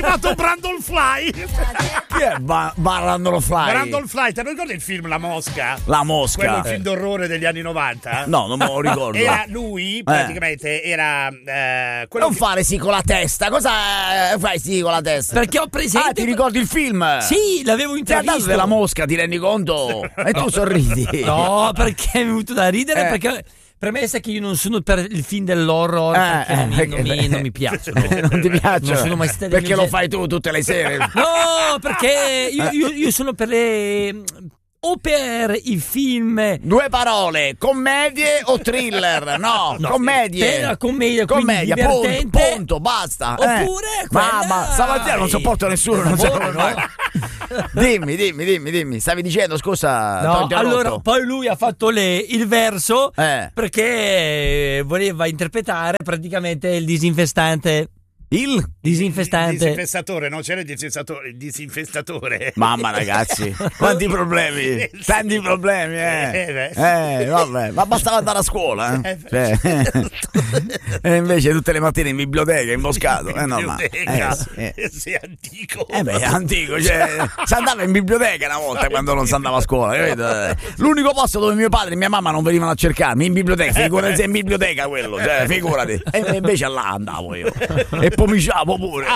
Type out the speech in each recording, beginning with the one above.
arrivato Brandon Fly. Chi è Brandon Fly? Brandon Fly, te lo ricordi il film La Mosca? La Mosca. Quello film d'orrore degli anni 90? No, non me lo ricordo. Era lui, praticamente, era quello non fare sì con la testa. Cosa fai sì con la testa? Perché ho presente. Ah, ti ricordi il film? Sì, l'avevo intravisto. Ti ha dato della Mosca, ti rendi conto? E tu sorridi. No, perché mi è venuto da ridere, perché premessa che io non sono per il film dell'horror, perché non mi piacciono. Non ti piacciono? Non sono mai stati perché lo fai tu tutte le sere? No, perché io sono per le... o per i film. Due parole, commedie o thriller? No, commedie. Per la commedia, punto, basta. Oppure quella... Ma stamattina non sopporto nessuno, non so come mai. Dimmi, stavi dicendo, scusa. No, allora poi lui ha fatto il verso perché voleva interpretare praticamente il disinfestante. Il disinfestatore, non c'era il disinfestatore. Mamma ragazzi, quanti problemi, tanti problemi, vabbè, ma bastava andare a scuola, e invece tutte le mattine in biblioteca, imboscato, normale. Sei antico. Antico, cioè, si andava in biblioteca una volta quando non si andava a scuola, capito? L'unico posto dove mio padre e mia mamma non venivano a cercarmi, in biblioteca, figurati, in biblioteca quello, cioè, figurati. E invece là andavo io. E pomiciavo pure.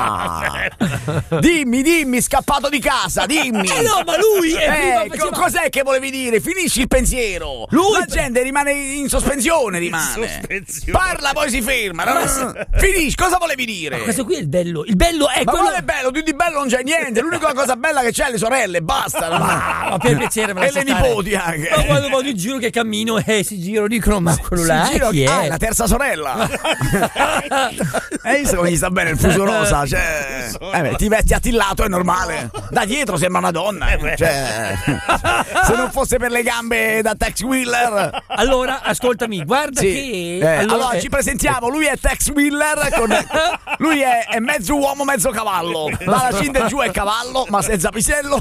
Dimmi, scappato di casa, dimmi. No, ma lui cos'è che volevi dire? Finisci il pensiero. La gente rimane in sospensione, Parla, poi si ferma. Finisci, cosa volevi dire? Ma questo qui è il bello. Il bello è quello. Ma non è bello, di bello non c'è niente. L'unica cosa bella che c'è è le sorelle, basta. Ma per piacere, me la e le nipoti anche. Ma quando vado in giro che cammino e si giro dicono ma quello là chi è? La terza sorella. Hai visto come gli sta bene il fuso rosa? Cioè, ti vesti attillato, è normale. Da dietro sembra una donna. Cioè, se non fosse per le gambe da Tex Wheeler. Allora, ascoltami, guarda che. Allora ci presentiamo. Lui è Tex Wheeler. Lui è mezzo uomo, mezzo cavallo. Dalla cinta in giù è cavallo, ma senza pisello.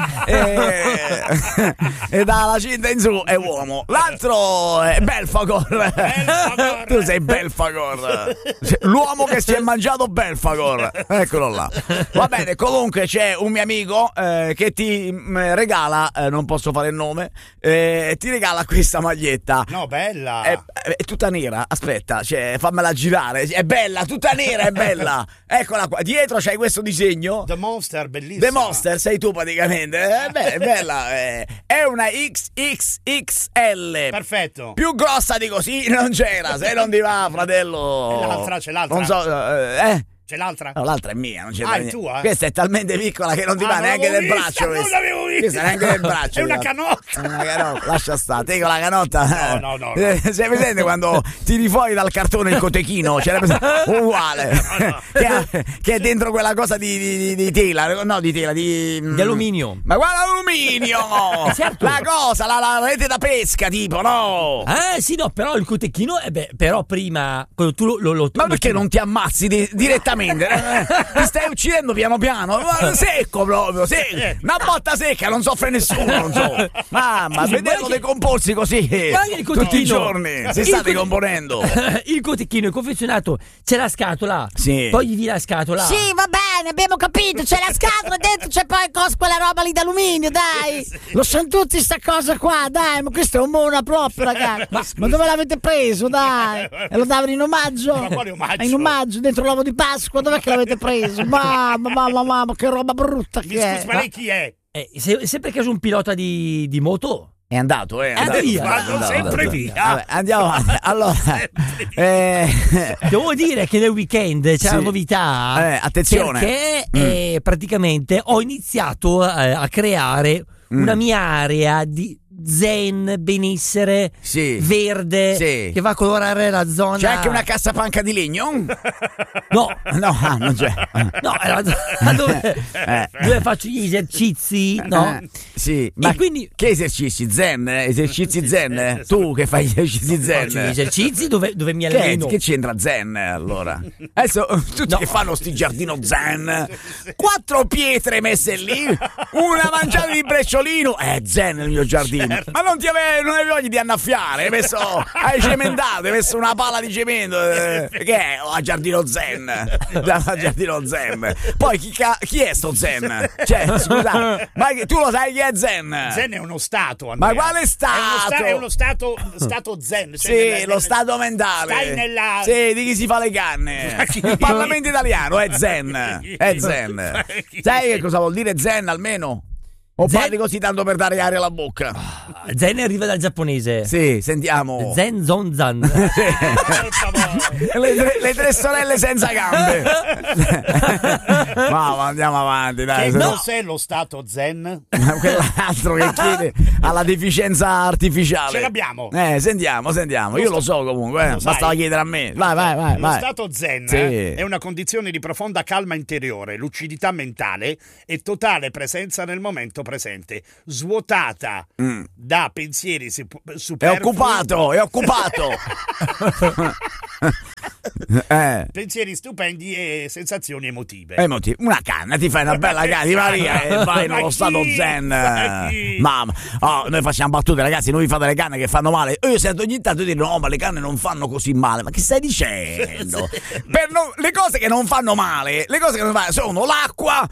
E dalla cinta in su è uomo. L'altro è Belfagor. Tu sei Belfagor. L'uomo che si è mangiato Belfagor, eccolo là. Va bene, comunque c'è un mio amico che ti regala, non posso fare il nome, ti regala questa maglietta. No, bella. È tutta nera, aspetta, cioè, fammela girare. È bella, tutta nera, è bella. Eccola qua, dietro c'hai questo disegno. The Monster, bellissima. The Monster, sei tu praticamente. È bella. È una XXXL. Perfetto. Più grossa di così non c'era, se non ti va, fratello. C'è l'altra. Non so, C'è l'altra? No, l'altra è mia, non c'è è tua? Questa è talmente piccola che non ti va neanche del braccio. Non l'avevo vista. Questa neanche del braccio. È una canotta. Una canotta, lascia stare. Te con la canotta. No. Sei presente quando tiri fuori dal cartone il cotechino? C'era uguale. Che è dentro quella cosa di tela. No, di tela, di alluminio. Ma guarda l'alluminio! Certo. La cosa, la rete da pesca, tipo, no? Sì, no, però il cotechino, però prima quando tu lo ma perché non ti ammazzi direttamente? Ti stai uccidendo piano piano, secco proprio, una botta secca, non soffre nessuno, non so. Mamma, vederlo decomporsi così tutti i giorni, si sta decomponendo. Il cotechino è confezionato, c'è la scatola, sì. Poi gli la scatola. Sì, va bene, abbiamo capito, c'è la scatola, dentro c'è poi quella roba lì d'alluminio, dai. Lo sanno tutti sta cosa qua, dai, ma questo è un mona proprio, ragazzi. Ma dove l'avete preso, dai? E lo davano in omaggio? Ma quale omaggio? In omaggio, dentro l'uovo di Pasqua, dov'è che l'avete preso? Mamma, che roba brutta che è. Scusi, ma lei chi è? Sempre che è un pilota di moto. È andato, Vado sempre via. Vabbè, andiamo avanti. Allora, devo dire che nel weekend c'è una novità. Attenzione. Perché praticamente ho iniziato a creare una mia area di zen, benessere, verde, che va a colorare la zona. C'è anche una cassapanca di legno? No, non c'è. No, è dove faccio gli esercizi, no? Sì, ma quindi che esercizi? Zen? Esercizi zen? Tu che fai gli esercizi zen? Faccio gli esercizi dove mi alleno. Che c'entra zen allora? Adesso tutti che fanno sti giardino zen, 4 pietre messe lì, una mangiata di brecciolino, è zen il mio giardino. certo. Ma non avevi voglia di annaffiare, hai cementato, hai messo una pala di cemento, che è? A Giardino Zen. A Giardino Zen. Poi chi è sto Zen? Cioè, scusa, ma tu lo sai chi è Zen? Zen è uno stato, Andrea. Ma quale stato? È uno stato Zen. Cioè sì, lo stato mentale. Stai nella... Sì, di chi si fa le canne. Il Parlamento italiano è Zen. È Zen. Sai che cosa vuol dire Zen almeno? O parli così tanto per dare aria alla bocca? Zen arriva dal giapponese. Sì, sentiamo. Zen Zon Zan. le tre sorelle senza gambe. Ma andiamo avanti, dai. Che cos'è lo stato Zen? Quell'altro che chiede alla deficienza artificiale. Ce l'abbiamo. Sentiamo. Io lo so comunque, bastava chiedere a me. Vai. Lo stato Zen è una condizione di profonda calma interiore, lucidità mentale e totale presenza nel momento presente, svuotata da pensieri superflui. È occupato. Pensieri stupendi e sensazioni emotive. Una canna, ti fai una bella canna di Maria e vai nello stato Zen. Mamma, noi facciamo battute, ragazzi, noi vi fate le canne che fanno male. Io sento ogni tanto dire no, ma le canne non fanno così male. Ma che stai dicendo? Le cose che non fanno male, sono l'acqua,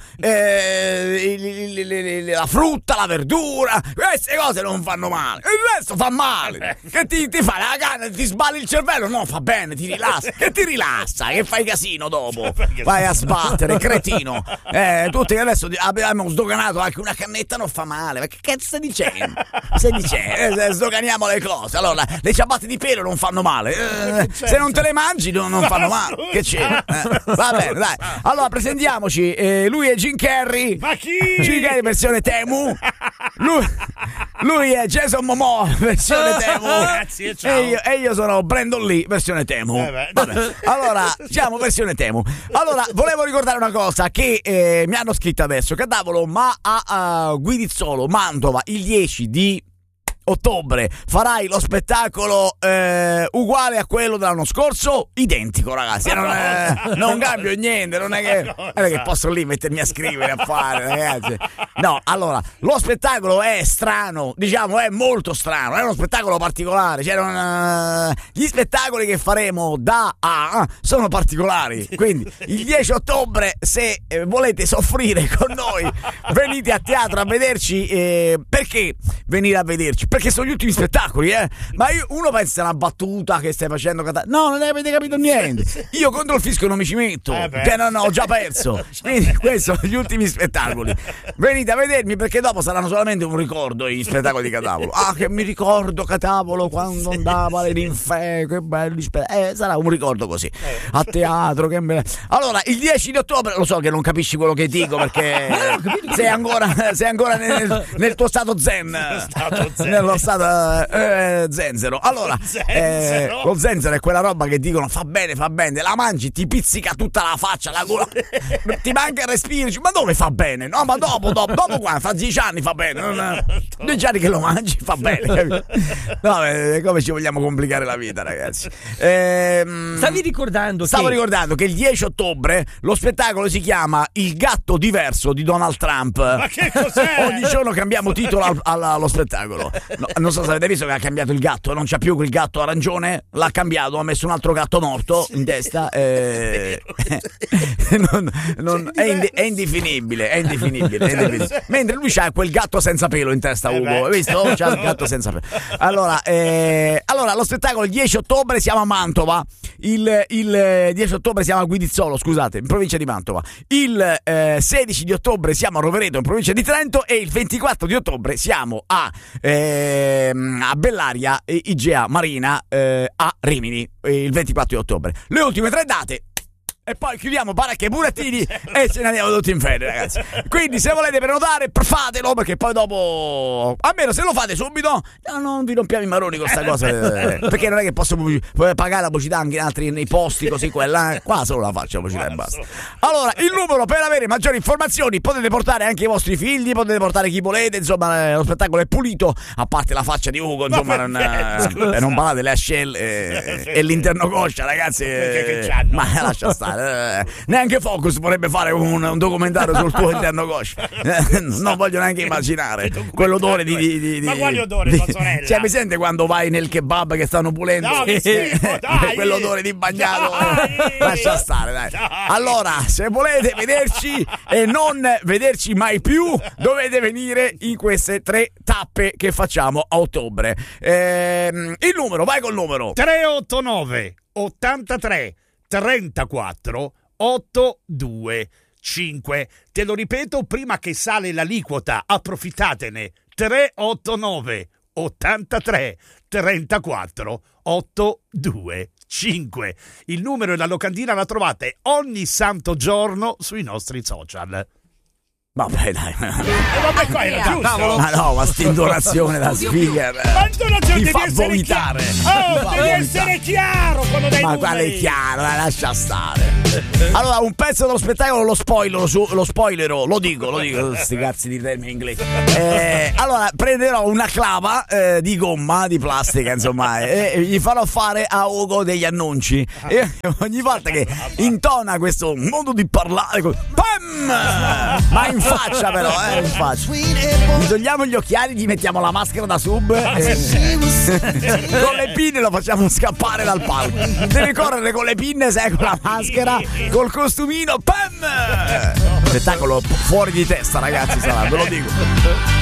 la frutta, la verdura. Queste cose non fanno male. Il resto fa male. Che ti fai la canna, ti sbagli il cervello? No, fa bene, ti rilassa. Che ti rilassa, che fai casino dopo. Vai a sbattere, cretino. Tutti che adesso abbiamo sdoganato anche una cannetta non fa male. Ma che cazzo stai dicendo? Sdoganiamo le cose. Allora, le ciabatte di pelo non fanno male. Se non te le mangi non fanno male. Che c'è? Va bene, dai. Allora, presentiamoci. Lui è Jim Carrey. Ma chi? Jim Carrey versione Temu. Lui è Jason Momoa versione Temu. Grazie, ciao. E io sono Brandon Lee versione Temu. Vabbè. Allora, siamo versione Temu. Allora, volevo ricordare una cosa che mi hanno scritto adesso. Cadavolo, ma a Guidizzolo, Mantova, il 10 di ottobre farai lo spettacolo uguale a quello dell'anno scorso? Identico, ragazzi. Non cambio niente. Non è che posso lì mettermi a scrivere, a fare, ragazzi. No, allora, lo spettacolo è strano, diciamo, è molto strano. È uno spettacolo particolare. Gli spettacoli che faremo da A sono particolari. Quindi, il 10 ottobre, se volete soffrire con noi, venite a teatro a vederci. Perché venire a vederci? Perché sono gli ultimi spettacoli, ma uno pensa a una battuta che stai facendo. No, non avete capito niente. Io contro il fischio non mi ci metto, che ho già perso. Quindi questi sono gli ultimi spettacoli. Venite a vedermi, perché dopo saranno solamente un ricordo gli spettacoli di Catavolo. Che mi ricordo Catavolo quando andava alle ninfe, che belli spettacoli. Sarà un ricordo così a teatro. Allora, il 10 di ottobre, lo so che non capisci quello che dico, perché sei ancora nel tuo stato zen. Nello stato zenzero. Allora, lo zenzero è quella roba che dicono fa bene, la mangi, ti pizzica tutta la faccia, la gola, ti manca il respiro. Ma dove fa bene? No, ma dopo qua, fra 10 anni fa bene. 10 anni che lo mangi fa bene. No, come ci vogliamo complicare la vita, ragazzi? Stavo ricordando che il 10 ottobre lo spettacolo si chiama Il gatto diverso di Donald Trump. Ma che cos'è? Ogni giorno cambiamo titolo allo spettacolo. No, non so se avete visto che ha cambiato il gatto. Non c'è più quel gatto arancione, l'ha cambiato, ha messo un altro gatto morto in testa. È indefinibile. Mentre lui c'ha quel gatto senza pelo in testa, Ugo. Hai visto? C'ha il gatto senza pelo. Allora, lo spettacolo il 10 ottobre siamo a Mantova. Il 10 ottobre siamo a Guidizzolo, scusate, in provincia di Mantova. Il 16 di ottobre siamo a Rovereto, in provincia di Trento. E il 24 di ottobre siamo a Bellaria, Igea Marina, a Rimini, il 24 di ottobre. Le ultime 3 date. E poi chiudiamo baracche e burattini e ce ne andiamo tutti in ferie, ragazzi. Quindi se volete prenotare, fatelo, perché poi dopo, almeno se lo fate subito, non vi rompiamo i maroni con sta cosa, perché non è che posso pagare la pubblicità anche nei posti così, qua solo la faccio la pubblicità e basta. Allora, il numero per avere maggiori informazioni: potete portare anche i vostri figli, potete portare chi volete, insomma lo spettacolo è pulito, a parte la faccia di Ugo, insomma, non parlate le ascelle e l'interno coscia, ragazzi, ma lascia stare. stare. Neanche Focus vorrebbe fare un documentario sul tuo interno coscia. Non voglio neanche immaginare quell'odore di ma quali odori, tua sorella? Cioè, mi sente quando vai nel kebab che stanno pulendo? No, che schifo, dai! Quell'odore di bagnato. Lascia stare, dai. Allora, se volete vederci e non vederci mai più, dovete venire in queste 3 tappe che facciamo a ottobre. Il numero, vai col numero 389 83 34 825. Te lo ripeto prima che sale l'aliquota, approfittatene. 389 83 34 825. Il numero e la locandina la trovate ogni santo giorno sui nostri social. Vabbè, dai. Vabbè, qua era giusto. Ma no, ma st'intonazione da speaker mi fa vomitare. Devi essere chiaro quando dai ma numeri. quale chiaro, lascia stare. Allora, un pezzo dello spettacolo lo spoilerò, lo dico, sti cazzi di termini inglesi. Allora, prenderò una clava di gomma, di plastica, insomma, e gli farò fare a Ugo degli annunci. E ogni volta che intona questo modo di parlare, pam! Ma in faccia però, in faccia. Gli togliamo gli occhiali, gli mettiamo la maschera da sub con le pinne lo facciamo scappare dal palco. Deve correre con le pinne, sai, con la maschera, col costumino, pam! Spettacolo fuori di testa, ragazzi, sarà, ve lo dico.